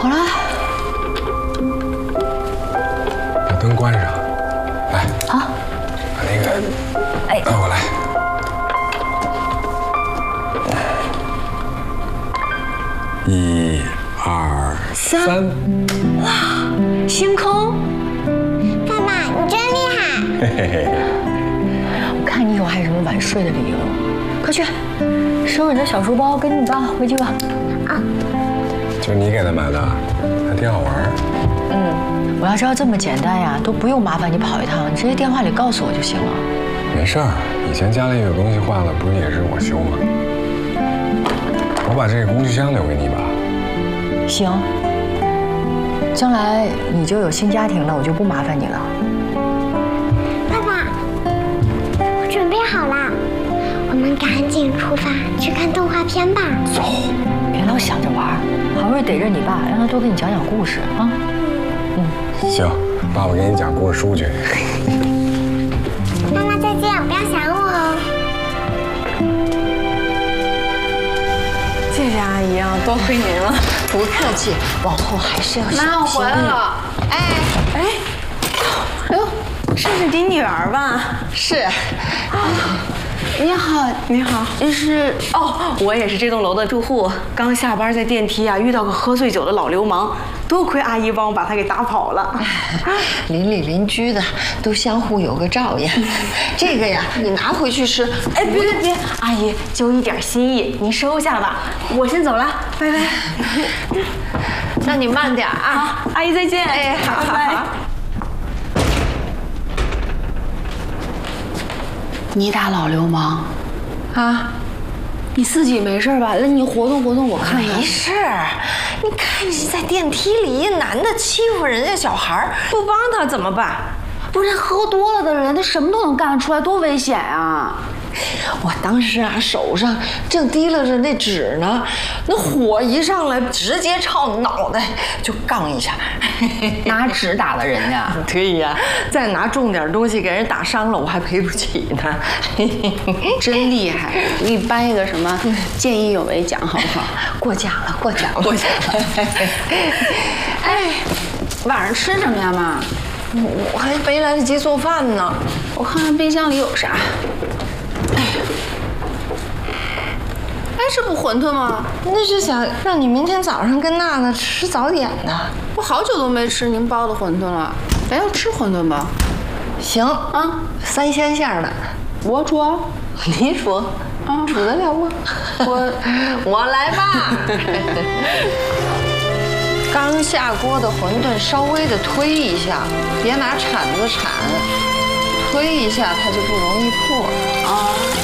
好了。 把灯关上。来。 好。 把那个，拿过来。1、2、3。 哇，星空！ 爸爸，你真厉害！ 嘿嘿嘿。 我看你以后还有什么晚睡的理由？快去，收拾你的小书包，跟着你爸回去吧。 啊。 就是你给他买的，还挺好玩。 我要知道这么简单呀，都不用麻烦你跑一趟，你直接电话里告诉我就行了。 没事儿，以前家里有东西坏了，不是也是我修吗？我把这个工具箱留给你吧。 行。将来你就有新家庭了，我就不麻烦你了。 爸爸，我准备好了，我们赶紧出发去看动画片吧。 走。 别老想着玩，好好逮着你爸，让他多给你讲讲故事啊。 行，爸爸给你讲故事书去。 妈妈再见，不要想我哦。 谢谢阿姨啊，多亏您了。 不客气，往后还是要小心。 妈，我回来了。哎，哎呦，这是你女儿吧？ 是。 你好，你好，你是哦，我也是这栋楼的住户。刚下班在电梯啊，遇到个喝醉酒的老流氓，多亏阿姨帮我把他给打跑了。 邻里邻居的都相互有个照应。这个呀，你拿回去吃。 哎，别，阿姨就一点心意，您收下吧。我先走了，拜拜。 那你慢点啊， 阿姨再见。 哎，好好好。你打老流氓，啊？ 你自己没事吧？那你活动活动，我看看。 没事，你看你在电梯里，一男的欺负人家小孩， 不帮他怎么办？不是喝多了的人，他什么都能干得出来，多危险啊！ 我当时啊，手上正提拉着那纸呢，那火一上来，直接朝脑袋就杠一下。 拿纸打了人家？ 对呀，再拿重点东西给人打伤了，我还赔不起呢。 真厉害！给你颁一个什么见义勇为奖，好不好？ 过奖了，过奖了，过奖了。 哎，晚上吃什么呀，妈？ 我还没来得及做饭呢。 我看看冰箱里有啥。哎，这不馄饨吗？ 那是想让你明天早上跟娜娜吃早点呢。 我好久都没吃您包的馄饨了。咱要吃馄饨吧？ 行啊，3鲜馅的。 我煮啊？ 你煮？啊，煮得了吗？我来吧。刚下锅的馄饨稍微的推一下，别拿铲子铲，推一下它就不容易破啊。